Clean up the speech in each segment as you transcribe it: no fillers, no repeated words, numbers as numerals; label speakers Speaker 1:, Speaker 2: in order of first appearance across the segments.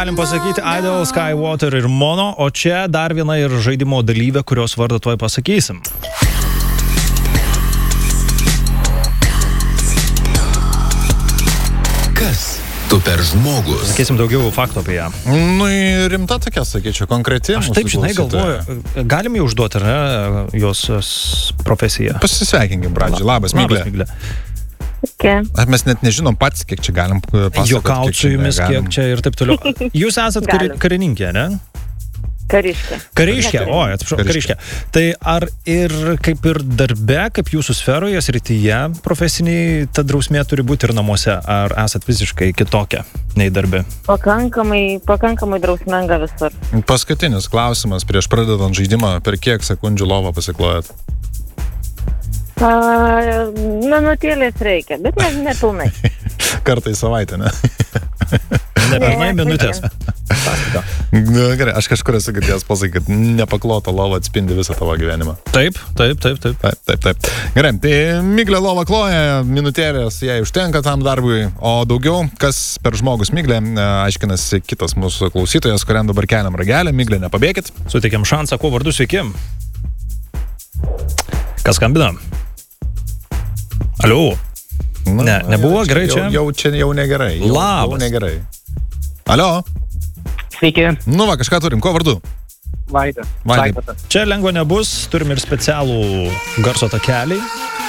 Speaker 1: galim pasakyti Idol, Skywater ir Mono, o čia dar viena ir žaidimo dalyvė, kurios vardą tuoj pasakysim.
Speaker 2: Kas tu per žmogus?
Speaker 1: Sakysim daugiau faktų apie ją.
Speaker 3: Nu, rimta tokia, sakyčiau, konkreti.
Speaker 1: Aš taip, žinai, galvoju, galim jau užduoti, ar ne, jos profesiją?
Speaker 3: Pasisveikinkim, pradžiai. Labas, Miglė.
Speaker 4: Okay.
Speaker 3: Mes net nežinom pats, kiek čia galim pasakoti.
Speaker 1: Juokauti su jumis, kiek čia ir taip toliau. Jūs esat karininkė, ne?
Speaker 4: Kariškė.
Speaker 1: Kariškė, atsiprašau, kariškė. Tai ar ir kaip ir darbe, kaip jūsų sferoje, srityje profesiniai, ta drausmė turi būti ir namuose? Ar esat visiškai kitokia nei darbe?
Speaker 4: Pakankamai drausminga visur.
Speaker 3: Paskutinis klausimas prieš pradedant žaidimą. Per kiek sekundžių lovą pasiklojat?
Speaker 4: Minutėlės reikia, bet ne pilnai.
Speaker 3: Kartą į savaitę, ne?
Speaker 1: Nepilnai minutės.
Speaker 3: Gerai, aš kažkur esu girdėjęs pasakyti, kad nepaklota lova atspindi visą tavo gyvenimą.
Speaker 1: Taip.
Speaker 3: Gerai, tai Miglė lova kloja, minutėlės jai užtenka tam darbui, o daugiau, kas per žmogus Miglė, aiškinasi kitas mūsų klausytojas, kuriam dabar keliam ragelį. Miglė, nepabėkit.
Speaker 1: Suteikiam šansą, kuo vardu, sveiki. Kas skambina? Aliu. Ne, nebuvo gerai čia?
Speaker 3: Jau negerai.
Speaker 1: Labas.
Speaker 3: Jau negerai. Alio.
Speaker 5: Sveiki.
Speaker 3: Nu va, kažką turim. Kuo vardu?
Speaker 5: Vaidas.
Speaker 1: Čia lengvo nebus, turim ir specialų garso takelį.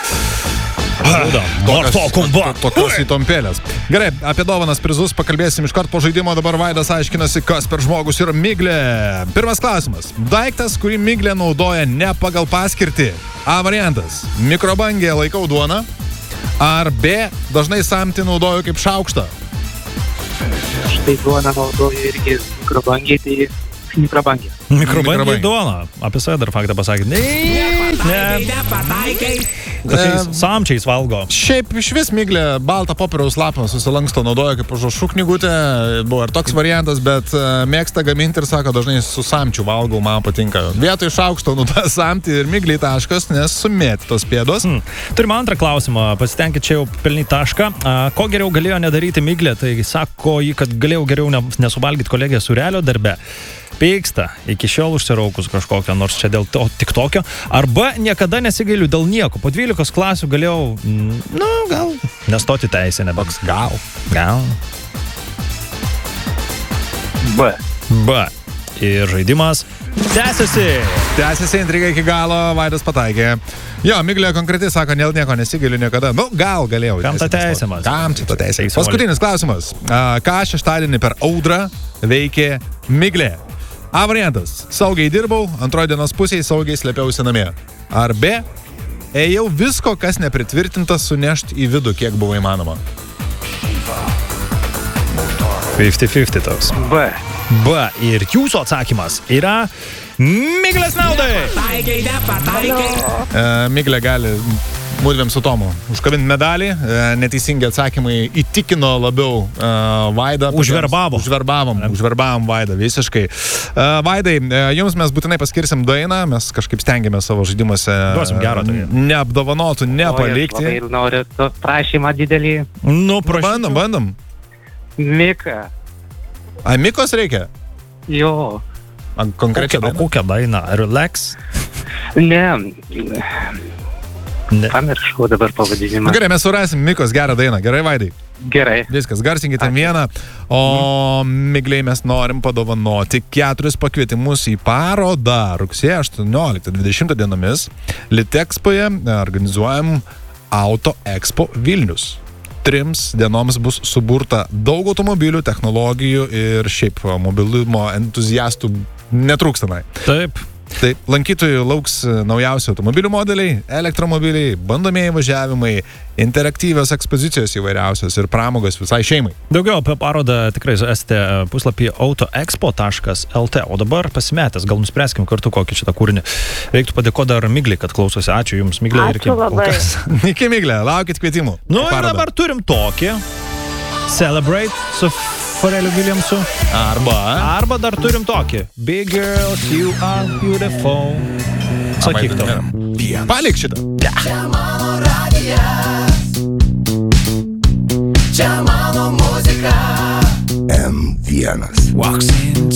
Speaker 3: Tokios įtompėlės. Gerai, apie dovanas prizus pakalbėsim iškart po žaidimo. Dabar Vaidas aiškinasi, kas per žmogus yra Miglė. Pirmas klausimas. Daiktas, kurį Miglė naudoja ne pagal paskirtį. A variantas. Mikrobangė laikau duoną. Ar B. Dažnai samtį naudoju kaip šaukštą.
Speaker 5: Štai duoną naudoju irgi mikrobangiai, tai mikrobangė.
Speaker 1: Mikrobangiai duona. Apie save dar faktą pasakyti. Ne. Samčiais valgo.
Speaker 3: Šiaip iš vis Miglė baltą popieriaus lapą susilanksto naudoja kaip užrašų knygutę. Buvo ir toks variantas, bet mėgsta gaminti ir sako, dažnai su samčiu valgau, man patinka. Vietoj šaukšto naudoja samtį ir Miglei taškas, nes sumėti tos pėdos.
Speaker 1: Turime antrą klausimą. Pasitenkit čia jau pelnyti tašką. Ko geriau galėjo nedaryti Miglė? Tai sako jį, kad galėjau geriau nesuvalgyti kolegę surelio darbe. Pyksta, iki šiol užsiraukus kažkokio, nors čia dėl to tik tokio. Arba niekada nesigailiu dėl nieko. Po 12 klasių galėjau, gal nestoti teisę, nebaks. Gal. B. Ir žaidimas tęsiasi intriga iki galo, Vaidas pataikė. Jo, Miglė konkretai sako, nieko nesigailiu niekada. Gal galėjau. Kam ta teisė?
Speaker 3: Paskutinis klausimas. Ką šeštadienį per audrą veikė Miglė? A variantas. Saugiai dirbau, antroji dienos pusėje saugiai slėpiausi namie. Ar B. Ėjau visko, kas nepritvirtinta, sunešti į vidų, kiek buvo įmanoma.
Speaker 1: 50-50 toks. B. Ir jūsų atsakymas yra Miglės naudai. Miglė gali mūdvėm su Tomu užkabinti medalį. Neteisingi atsakymai įtikino labiau Vaidą. Užverbavom Vaidą visiškai. Vaidai, jums mes būtinai paskirsim dainą. Mes kažkaip stengiamės savo žaidimuose neapdovanotų, nepalikti.
Speaker 5: Labai noriu prašymą didelį.
Speaker 3: Bandom.
Speaker 5: Mika.
Speaker 3: Mikos reikia?
Speaker 5: Jo.
Speaker 3: Konkrečią dainą?
Speaker 1: Kokią dainą? Relax?
Speaker 5: Ne. Pamiršau dabar pavadinimą.
Speaker 3: Gerai, mes surasim Mikos gerą dainą. Gerai, Vaidai?
Speaker 5: Gerai.
Speaker 3: Viskas, garsinkite vieną. O Miglei mes norim padovanoti 4 pakvietimus į parodą rugsėjo 18-20 dienomis. Litexpoje organizuojam Auto Expo Vilnius. 3 dienoms bus suburta daug automobilių, technologijų ir šiaip mobilumo entuziastų netrūkstanai.
Speaker 1: Taip.
Speaker 3: Tai lankytojų lauks naujausi automobilių modeliai, elektromobiliai, bandomieji važiavimai, interaktyvios ekspozicijos įvairiausios ir pramogos visai šeimai.
Speaker 1: Daugiau apie parodą tikrai esate puslapyje autoexpo.lt. O dabar pasimetęs, gal nuspręskim kartu kokį šitą kūrinį. Reiktų padėkoti dar Miglei, kad klausosi. Ačiū Jums, Miglė.
Speaker 4: Ačiū labai.
Speaker 3: Iki Miglė, laukit kvietimų.
Speaker 1: Ir dabar turim tokį Celebrate su Pharrellu Williamsu. Arba dar turim tokį Big Girls, You Are Beautiful. Sakyk tau.
Speaker 3: Palik šitą.
Speaker 2: Čia mano radijas, čia mano muzika. MV
Speaker 6: vienas.